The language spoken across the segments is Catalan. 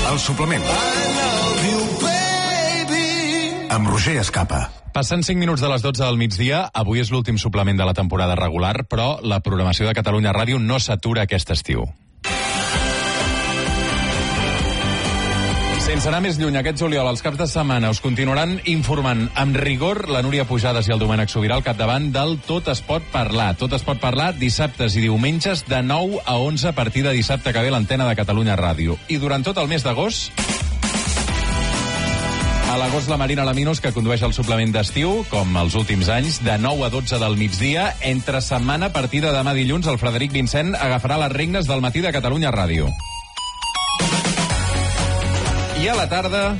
El suplement. Amb Roger Escapa. Passen 5 minuts de les 12 del migdia. Avui és l'últim suplement de la temporada regular, però la programació de Catalunya Ràdio no s'atura aquest estiu. Sense anar més lluny, aquest juliol, els caps de setmana, us continuaran informant amb rigor la Núria Pujades i el Domènec Sobirà al capdavant del Tot es pot parlar. Tot es pot parlar dissabtes i diumenges de 9 a 11 a partir de dissabte que ve l'antena de Catalunya Ràdio. I durant tot el mes d'agost... A l'agost, la Marina Laminos, que condueix el suplement d'estiu, com els últims anys, de 9 a 12 del migdia. Entre setmana, a partir de demà dilluns, el Frederic Vincent agafarà les regnes del matí de Catalunya Ràdio. I a la tarda...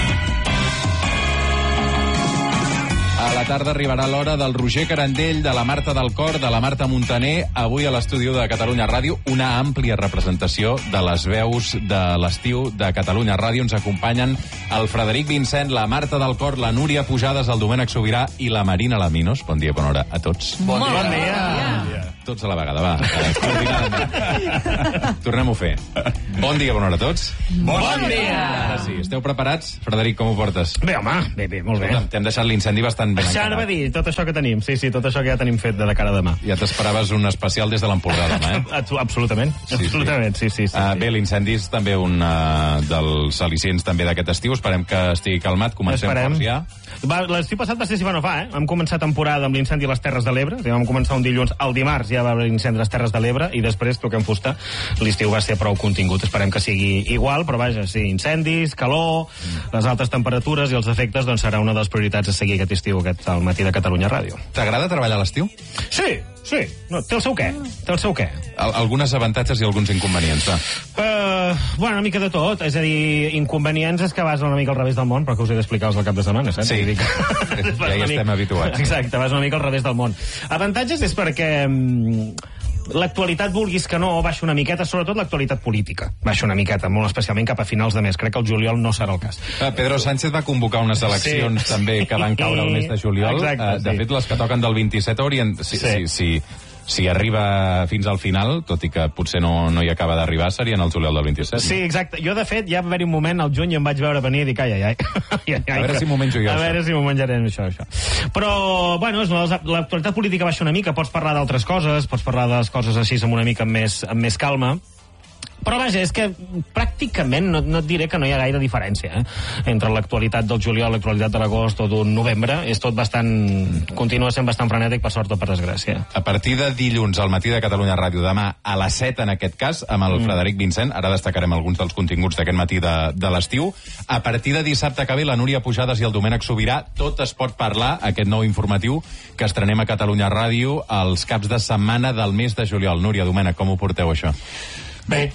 A la tarda arribarà l'hora del Roger Carandell, de la Marta del Cor, de la Marta Montaner. Avui a l'estudi de Catalunya Ràdio, una àmplia representació de les veus de l'estiu de Catalunya Ràdio. Ens acompanyen el Frederic Vincent, la Marta del Cor, la Núria Pujades, el Domènec Sobirà i la Marina Laminos. Bon dia, bona hora a tots. Bon dia. Tots a la vegada, va. Tornem-ho a fer. Bon dia, bona hora a tots. Bon dia. Ara sí, esteu preparats? Frederic, com ho portes? Bé, home, bé, molt bé. T'hem deixat l'incendi bastant ben Això anava a dir, tot això que tenim, sí, tot això que ja tenim fet de cara a demà. Ja t'esperaves un especial des de l'Empordà demà, Absolutament, sí. Bé, l'incendi és també un dels al·licients també d'aquest estiu. Esperem que estigui calmat, comencem forts ja. L'estiu passat va ser si fa no fa, Vam començar temporada amb l'incendi a les Terres de l'Ebre, vam començar un dilluns, el dimarts ja va haver l'incendi a les Terres de l'Ebre i després toquem fusta. L'estiu va ser prou contingut, esperem que sigui igual, però vaja, sí, incendis, calor, les altes temperatures i els efectes, doncs serà una de les prioritats a seguir aquest estiu, al matí de Catalunya Ràdio. T'agrada treballar a l'estiu? Sí. No, té el seu què. Algunes avantatges i alguns inconvenients, va. Bueno, una mica de tot. És a dir, inconvenients és que vas una mica al revés del món, però que us he d'explicar els del cap de setmana, saps? Sí, ja hi estem habituats. Exacte, vas una mica al revés del món. Avantatges és perquè... l'actualitat, vulguis que no, baixa una miqueta, sobretot l'actualitat política. Baixa una miqueta, molt especialment cap a finals de mes. Crec que el juliol no serà el cas. Pedro Sánchez va convocar unes eleccions també que van caure el mes de juliol. Exacte, de fet, les que toquen del 27 haurien... Si arriba fins al final, tot i que potser no hi acaba d'arribar, serien el juliol del 27. Sí, exacte. Jo, de fet, ja va haver-hi un moment al juny i em vaig veure venir i dic, ai. A veure si m'ho menjo jo, A veure si m'ho menjarem, això. Però, bueno, l'actualitat política baixa una mica, pots parlar d'altres coses, pots parlar de les coses així amb una mica amb més calma. Però vaja, és que pràcticament no et diré que no hi ha gaire diferència entre l'actualitat del juliol, l'actualitat de l'agost o d'un novembre. És tot continua sent bastant frenètic, per sort o per desgràcia. A partir de dilluns al matí de Catalunya Ràdio, demà a les 7 en aquest cas, amb el Frederic Vincent, ara destacarem alguns dels continguts d'aquest matí de l'estiu. A partir de dissabte que ve, la Núria Pujades i el Domènec Sobirà, Tot es pot parlar, aquest nou informatiu que estrenem a Catalunya Ràdio els caps de setmana del mes de juliol. Núria, Domènec, com ho porteu, això? Bé.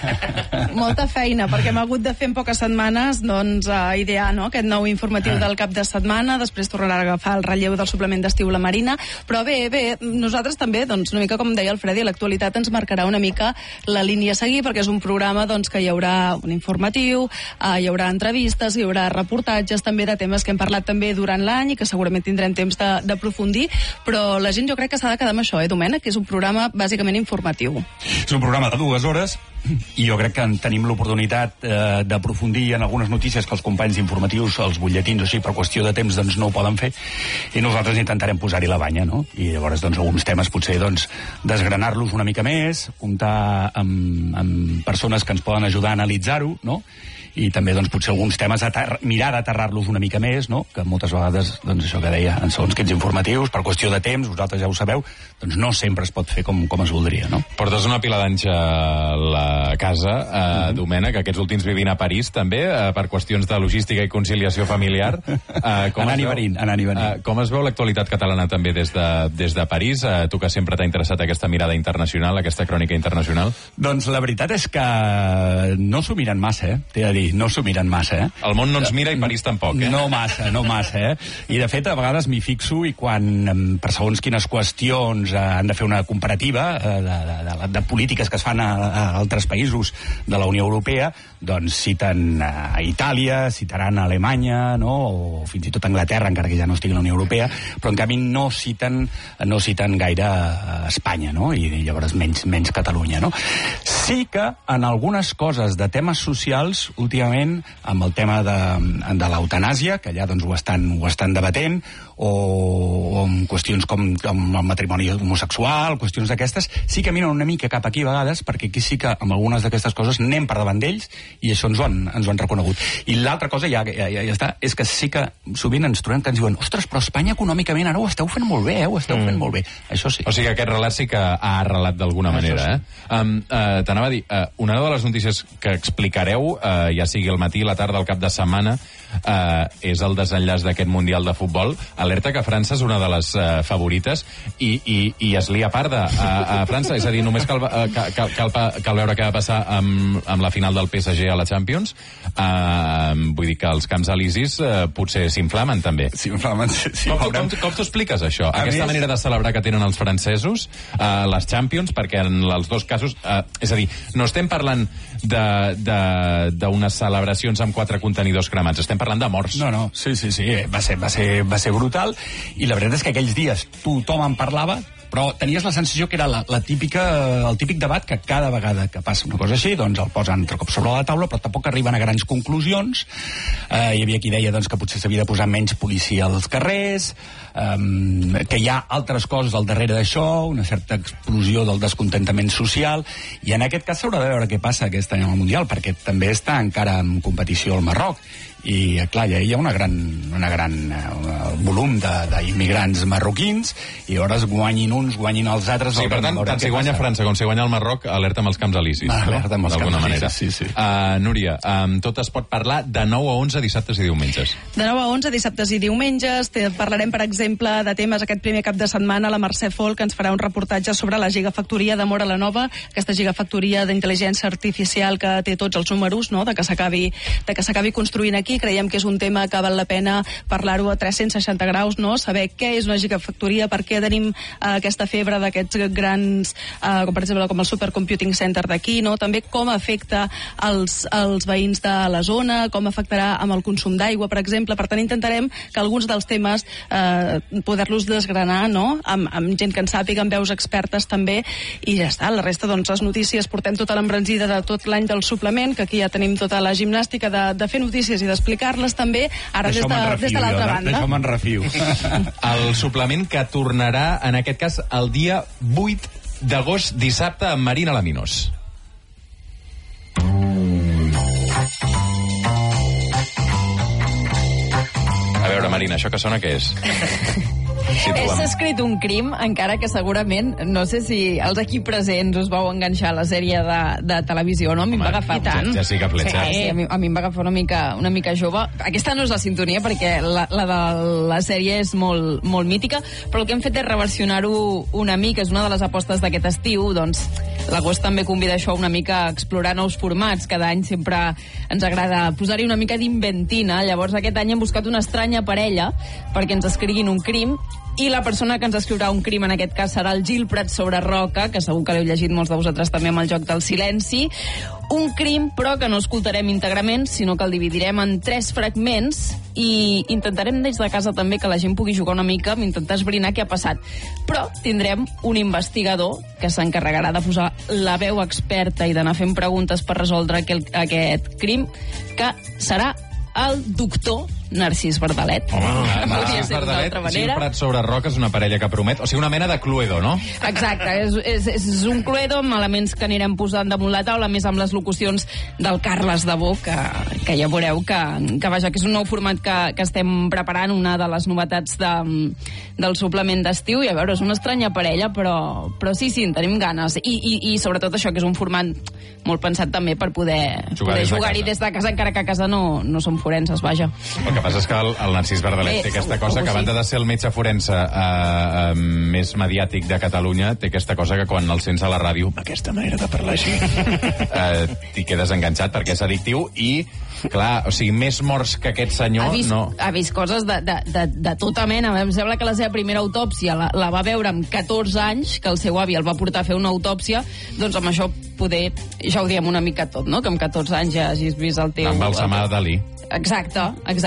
Molta feina, perquè hem hagut de fer en poques setmanes idear aquest nou informatiu del cap de setmana, després tornarà a agafar el relleu del suplement d'estiu la Marina, però bé, nosaltres també, una mica com deia el Freddy, l'actualitat ens marcarà una mica la línia a seguir, perquè és un programa que hi haurà un informatiu, hi haurà entrevistes, hi haurà reportatges també de temes que hem parlat també durant l'any i que segurament tindrem temps d'aprofundir, però la gent jo crec que s'ha de quedar amb això, Domènec, que és un programa bàsicament informatiu. És un programa de 2 hores i jo crec que tenim l'oportunitat d'aprofundir en algunes notícies que els companys informatius, els butlletins o així, per qüestió de temps, no ho poden fer, i nosaltres intentarem posar-hi la banya, no? I llavors, alguns temes potser, desgranar-los una mica més, comptar amb persones que ens poden ajudar a analitzar-ho, no? I també, potser alguns temes mirar d'aterrar-los una mica més, no? Que moltes vegades, això que deia, en segons quins informatius, per qüestió de temps, vosaltres ja ho sabeu, no sempre es pot fer com es voldria, no? Portes una pila d'anys a la casa, Domènec, aquests últims vivint a París, també, per qüestions de logística i conciliació familiar. Anant i venint. Com es veu l'actualitat catalana també des de París? Tu que sempre t'ha interessat aquesta mirada internacional, aquesta crònica internacional? Doncs la veritat és que no s'ho miren massa, t'he de dir. No s'ho miren massa, El món no ens mira i París tampoc, No massa, I de fet, a vegades m'hi fixo i quan, per segons quines qüestions han de fer una comparativa de polítiques que es fan a altres altres països de la Unió Europea doncs citen a Itàlia, citaran a Alemanya, no? O fins i tot a Anglaterra, encara que ja no estigui a la Unió Europea, però en canvi no citen gaire a Espanya, no? I llavors menys Catalunya, no? Sí que en algunes coses de temes socials, últimament, amb el tema de l'eutanàsia, que allà doncs, ho estan debatent, o amb qüestions com el matrimoni homosexual, qüestions d'aquestes, sí que miren una mica cap aquí a vegades, perquè aquí sí que amb algunes d'aquestes coses anem per davant d'ells, i això ens ho han reconegut. I l'altra cosa, ja està, és que sí que sovint ens trobem que ens diuen ostres, però Espanya econòmicament ara ho esteu fent molt bé, ho esteu fent molt bé. Això sí. O sigui, aquest relat sí que ha arrelat d'alguna manera, T'anava a dir, una de les notícies que explicareu, ja sigui al matí, la tarda, al cap de setmana, és el desenllaç d'aquest Mundial de Futbol. Alerta que França és una de les favorites i es lia parda a França, és a dir, només cal veure què va passar amb la final del PSG a la Champions. Vull dir que els camps elisis potser s'inflamen també. S'inflamen, sí. Com t'ho expliques, això? Aquesta manera de celebrar que tenen els francesos, les Champions, perquè en els dos casos, és a dir, no estem parlant d'unes celebracions amb 4 contenidors cremats, estem parlant de morts. No, sí, va ser brutal, i la veritat és que aquells dies tothom en parlava, però tenies la sensació que era el típic debat que cada vegada que passa una cosa així, doncs el posen altre cop sobre la taula, però tampoc arriben a grans conclusions. Hi havia qui deia doncs, que potser s'havia de posar menys policia als carrers, que hi ha altres coses al darrere d'això, una certa explosió del descontentament social, i en aquest cas s'haurà de veure què passa aquest any al Mundial, perquè també està encara en competició al Marroc, i clar, hi ha un gran volum d'immigrants marroquins, i llavors guanyin uns, guanyin els altres. Sí, per tant si guanya França com si guanya el Marroc, alerta amb els camps elisis, d'alguna manera. Sí. Núria, tot es pot parlar de 9 a 11 dissabtes i diumenges. De 9 a 11 dissabtes i diumenges. Parlarem, per exemple, de temes aquest primer cap de setmana. La Mercè Folk ens farà un reportatge sobre la gigafactoria de Móra la Nova, aquesta gigafactoria d'intel·ligència artificial que té tots els números, no?, de que s'acabi construint aquí. Creiem que és un tema que val la pena parlar-ho a 360 graus, no? Saber què és una gigafactoria, per què tenim aquesta febre d'aquests grans, com per exemple com el Supercomputing Center d'aquí, no? També com afecta els veïns de la zona, com afectarà amb el consum d'aigua, per exemple. Per tant, intentarem que alguns dels temes poder-los desgranar, no?, amb gent que en sàpiga, amb veus expertes també, i ja està. La resta, doncs, les notícies, portem tota l'embranzida de tot l'any del suplement, que aquí ja tenim tota la gimnàstica de fer notícies i d'explicar-les també, ara des de l'altra banda. D'això me'n refio. El suplement que tornarà, en aquest cas, el dia 8 d'agost, dissabte, amb Marina Laminós. A veure, Marina, això que sona què és? És escrit un crim, encara que segurament, no sé si els aquí presents us vau enganxar a la sèrie de televisió, no? A mi em va agafar... Jessica Fletcher. Sí, a mi em va agafar una mica jove. Aquesta no és la sintonia, perquè la de la sèrie és molt, molt mítica, però el que hem fet és reversionar-ho una mica, és una de les apostes d'aquest estiu, doncs l'agost també convida això una mica a explorar nous formats. Cada any sempre ens agrada posar-hi una mica d'inventina. Llavors aquest any hem buscat una estranya parella perquè ens escriguin un crim, i la persona que ens escriurà un crim en aquest cas serà el Gil Prat sobre Roca, que segur que l'heu llegit molts de vosaltres també amb el Joc del Silenci. Un crim, però, que no escoltarem íntegrament, sinó que el dividirem en 3 fragments, i intentarem des de casa també que la gent pugui jugar una mica amb intentar esbrinar què ha passat. Però tindrem un investigador que s'encarregarà de posar la veu experta i d'anar fent preguntes per resoldre aquest crim, que serà el doctor Narcís Bardalet. Narcís Bardalet, Gil Prat sobre Roca és una parella que promet, o sigui, una mena de Cluedo, no? Exacte, és un Cluedo amb elements que anirem posant damunt la taula, més amb les locucions del Carles Dabó, que ja veureu que vaja, que és un nou format que estem preparant, una de les novetats del suplement d'estiu, i a veure, és una estranya parella, però sí, en tenim ganes, i sobretot això, que és un format molt pensat també per poder jugar-hi des de casa, encara que a casa no som forenses, vaja. El que passa és que el Narcís Bardalet té aquesta cosa que, a banda de ser el metge forense més mediàtic de Catalunya, té aquesta cosa que quan el sents a la ràdio, aquesta manera de parlar així, t'hi quedes enganxat perquè és addictiu, i Clar, o sigui, més morts que aquest senyor, Ha vist coses de tota mena. Em sembla que la seva primera autòpsia la va veure amb 14 anys, que el seu avi el va portar a fer una autòpsia, doncs amb això poder, ja ho diem una mica tot, no? Que amb 14 anys ja hagis vist el teu... Amb el Samar Dalí. Exacte.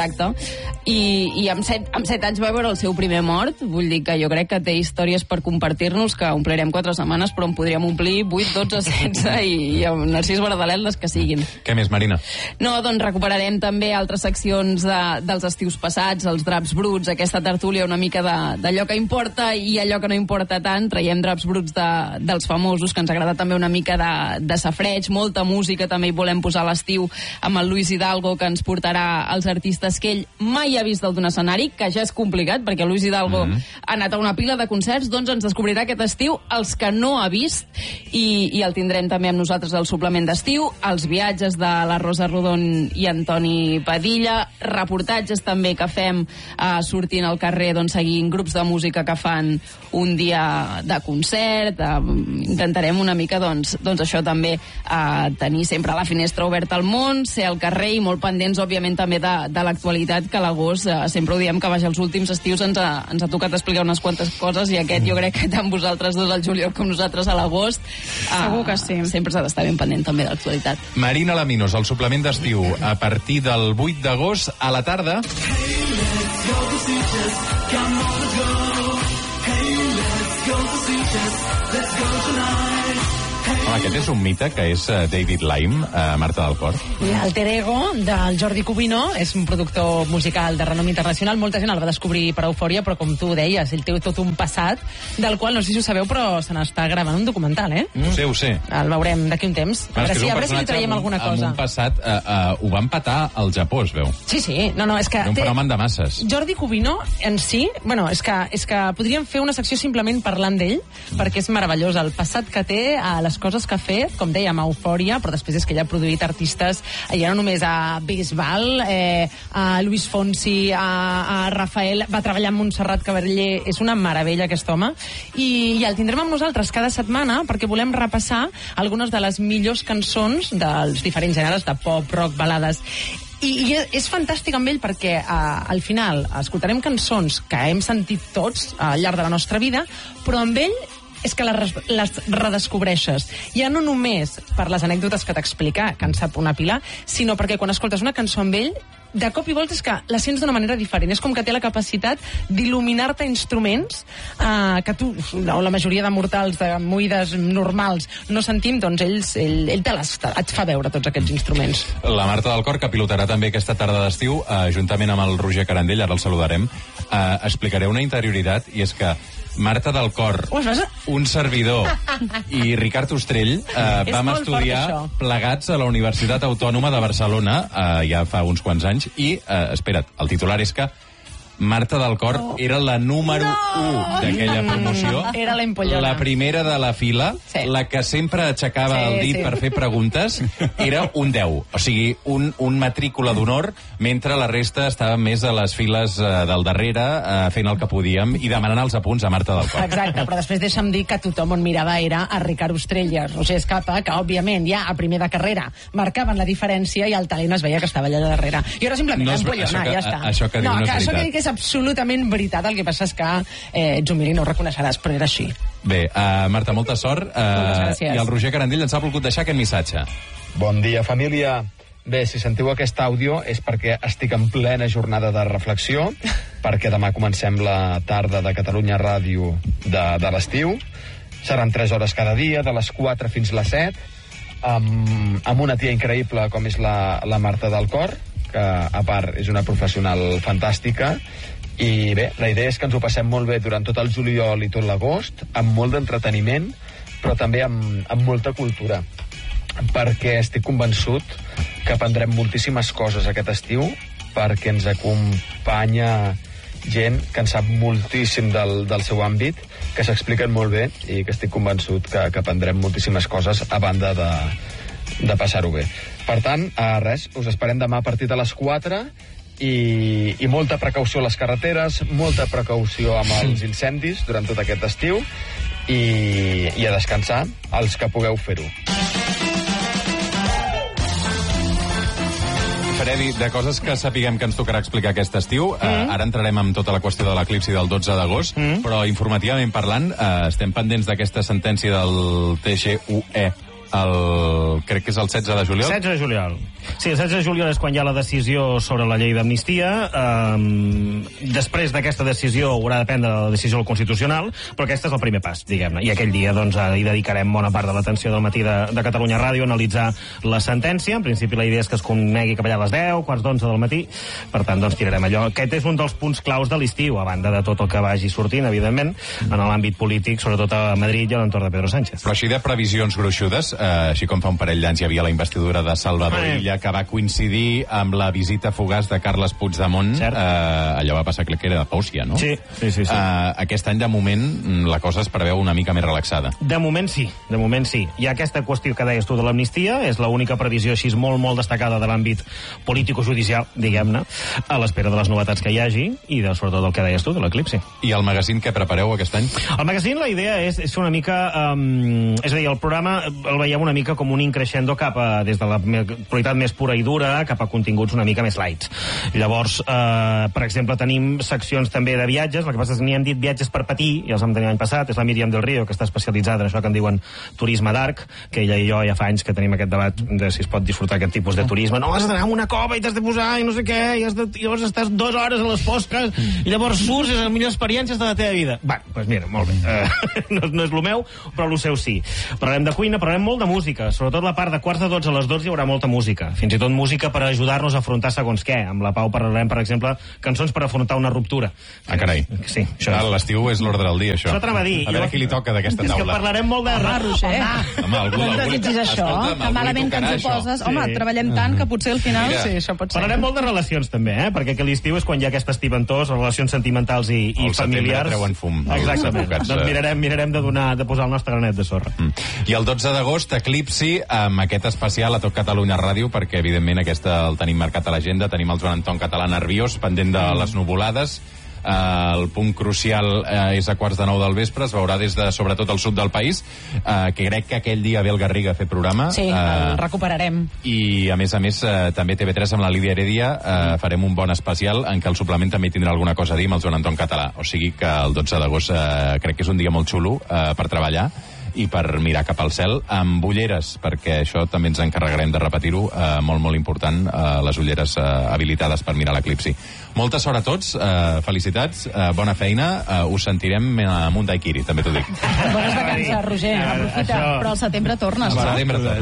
I amb 7 anys va veure el seu primer mort. Vull dir que jo crec que té històries per compartir-nos que omplirem 4 setmanes, però en podríem omplir 8, 12, 16 i amb Narcís Bardalet les que siguin. Què més, Marina? No, doncs recuperarem també altres seccions dels estius passats, els draps bruts, aquesta tertúlia una mica d'allò que importa i allò que no importa tant. Traiem draps bruts dels famosos, que ens agrada també una mica de safreig, molta música també hi volem posar a l'estiu amb el Luis Hidalgo, que ens portarà els artistes que ell mai ha vist dalt d'un escenari, que ja és complicat, perquè Luis Hidalgo ha anat a una pila de concerts, doncs ens descobrirà aquest estiu els que no ha vist, i el tindrem també amb nosaltres al suplement d'estiu, els viatges de la Rosa Rodon i Antoni Padilla, reportatges també que fem sortint al carrer, doncs seguint grups de música que fan un dia de concert, intentarem una mica doncs això també, tenir sempre la finestra oberta al món, ser al carrer i molt pendents, òbviament, també de l'actualitat, que a l'agost, sempre ho diem, que vaja, els últims estius ens ha tocat explicar unes quantes coses, i aquest jo crec que tant vosaltres dos al juliol com nosaltres a l'agost, segur que sí. Sempre s'ha d'estar ben pendent també de l'actualitat. Marina Laminos, el suplement d'estiu, a partir del 8 d'agost a la tarda. Aquest és un mite, que és David Lime, Marta del Cor. L'alter ego del Jordi Cubino és un productor musical de renom internacional. Molta gent el va descobrir per Eufòria, però com tu deies, ell té tot un passat del qual, no sé si ho sabeu, però se n'està gravant un documental, eh? Ho sé. El veurem d'aquí un temps. A veure si li traiem alguna cosa. Amb un passat, ho van petar al Japó, es veu. Sí. No, és que... Un fenomen de masses. Jordi Cubino, en si, bueno, és que podríem fer una secció simplement parlant d'ell, perquè és meravellós el passat que té, les coses que ha fet, com dèiem, a Eufòria, però després és que ell ha produït artistes, ja no només a Bisbal, a Luis Fonsi, a Rafael, va treballar amb Montserrat Caballé, és una meravella aquest home, i el tindrem amb nosaltres cada setmana perquè volem repassar algunes de les millors cançons dels diferents gèneres de pop, rock, balades. I és fantàstic amb ell perquè al final escoltarem cançons que hem sentit tots al llarg de la nostra vida, però amb ell és que les redescobreixes. Ja no només per les anècdotes que t'explica, que en sap una pila, sinó perquè quan escoltes una cançó amb ell, de cop i volta és que la sents d'una manera diferent. És com que té la capacitat d'il·luminar-te instruments que tu, o la majoria de mortals de moïdes normals, no sentim, doncs ell et fa veure tots aquests instruments. La Marta del Cor, que pilotarà també aquesta tarda d'estiu, juntament amb el Roger Carandell, ara el saludarem, explicaré una interioritat, i és que Marta del Cor, un servidor, i Ricard Ostrell vam estudiar plegats a la Universitat Autònoma de Barcelona ja fa uns quants anys, i, espera't, el titular és que Marta del Cor era la número 1 d'aquella promoció. Era la empollona. La primera de la fila, la que sempre aixecava el dit per fer preguntes, era un 10. O sigui, un matrícula d'honor, mentre la resta estava més a les files del darrere, fent el que podíem i demanant els apunts a Marta del Cor. Exacte, però després deixa'm dir que tothom on mirava era a Ricard Ostrell i a Roger Escapa, que òbviament ja a primer de carrera marcaven la diferència i el talent es veia que estava allà darrere. I ara simplement empollona, ja està. Això que diu no és veritat. Això que és absolutament veritat, el que passa és que ets humil i no ho reconeixeràs, però era així. Bé, Marta, molta sort. Moltes gràcies. I el Roger Carandell ens ha volgut deixar aquest missatge. Bon dia, família. Bé, si sentiu aquest àudio és perquè estic en plena jornada de reflexió, perquè demà comencem la tarda de Catalunya Ràdio de l'estiu. Seran 3 hores cada dia, de les 4 fins les 7, amb una tia increïble com és la Marta del Cor, que a part és una professional fantàstica, i bé, la idea és que ens ho passem molt bé durant tot el juliol i tot l'agost, amb molt d'entreteniment, però també amb molta cultura, perquè estic convençut que aprendrem moltíssimes coses aquest estiu, perquè ens acompanya gent que en sap moltíssim del seu àmbit, que s'expliquen molt bé, i que estic convençut que aprendrem moltíssimes coses a banda de passar-ho bé. Per tant, res, us esperem demà a partir de les 4 i molta precaució a les carreteres, molta precaució amb els incendis durant tot aquest estiu i a descansar els que pugueu fer-ho. Fredi, de coses que sapiguem que ens tocarà explicar aquest estiu, ara entrarem amb tota la qüestió de l'eclipsi del 12 d'agost, però informativament parlant, estem pendents d'aquesta sentència del TGUE, crec que és el 16 de juliol. 16 de juliol. Sí, el 16 de juliol és quan hi ha la decisió sobre la llei d'amnistia. Després d'aquesta decisió haurà de prendre la decisió del Constitucional, però aquest és el primer pas, diguem-ne. I aquell dia doncs, hi dedicarem bona part de l'atenció del matí de Catalunya Ràdio a analitzar la sentència. En principi la idea és que es conegui cap allà a les 10, quarts d'11 del matí. Per tant, doncs tirarem allò. Aquest és un dels punts claus de l'estiu, a banda de tot el que vagi sortint, evidentment, en l'àmbit polític, sobretot a Madrid i a l'entorn de Pedro Sánchez. Però així de previsions gruixudes, així com fa un parell d'anys hi havia la investidura de Salvador Illa, que va coincidir amb la visita fugaç de Carles Puigdemont. Allò va passar, crec que era de Pòcia, no? Sí. Aquest any, de moment, la cosa es preveu una mica més relaxada. De moment sí. Hi ha aquesta qüestió que deies tu de l'amnistia, és l'única previsió així molt, molt destacada de l'àmbit político-judicial, diguem-ne, a l'espera de les novetats que hi hagi i sobretot el que deies tu, de l'eclipsi. I el magazín què prepareu aquest any? El magazín, la idea és una mica... és a dir, el programa el veiem una mica com un increixendo cap a, des de la qualitat més pura i dura, cap a continguts una mica més lights. Llavors, per exemple, tenim seccions també de viatges, el que passa és que n'hi hem dit viatges per patir, ja els vam tenir l'any passat, és la Míriam del Río, que està especialitzada en això que en diuen turisme dark, que ella i jo ja fa anys que tenim aquest debat de si es pot disfrutar aquest tipus de turisme. No, has d'anar a una cova i t'has de posar i no sé què, i llavors estàs 2 hores a les fosques i llavors surts, és la millor experiència de la teva vida. Bé, doncs mira, molt bé. No és el meu, però el seu sí. Parlarem de cuina, parlarem molt de música, sobretot la part de quarts de 12 a les 12 hi haurà molta música, fins i tot música per ajudar-nos a afrontar segons què. Amb la Pau parlarem, per exemple, cançons per afrontar una ruptura. Ah, carai. Sí, això és. L'estiu és l'ordre del dia, això. Això t'anava a dir. A veure qui li toca d'aquesta taula. És que parlarem molt de... Roger. Home, algú això, que malament que ens ho poses. Home, treballem tant que potser al final... Sí, això pot ser. Parlarem molt de relacions, també, perquè que l'estiu és quan hi ha aquest estiventós, relacions sentimentals i familiars. Treuen fum. Exactament. Doncs mirarem de posar el nostre granet de sorra. I el 12 d'agost, eclipsi, amb aquest especial a Tot Catalunya Ràdio, perquè evidentment aquesta el tenim marcat a l'agenda, tenim el Joan Anton Català nerviós, pendent de les nuvolades. El punt crucial és a 8:45 del vespre, es veurà des de sobretot el sud del país, que crec que aquell dia ve el Garriga a fer programa. Sí, el recuperarem. I a més també TV3 amb la Lídia Heredia farem un bon especial en què el suplement també tindrà alguna cosa a dir amb el Joan Anton Català, o sigui que el 12 d'agost crec que és un dia molt xulo per treballar i per mirar cap al cel, amb ulleres, perquè això també ens encarregarem de repetir-ho, molt, molt important, les ulleres habilitades per mirar l'eclipsi. Molta sort a tots, felicitats, bona feina, us sentirem amb un daiquiri, també t'ho dic. Bones vacances, Roger, aprofita. Però al setembre tornes, no? Al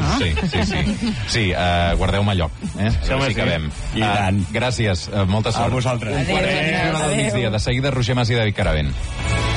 setembre, sí, guardeu-me lloc, sí que vam. I tant. Gràcies, molta sort. A vosaltres. Un quart del migdia, de seguida Roger Mas i David Caravent.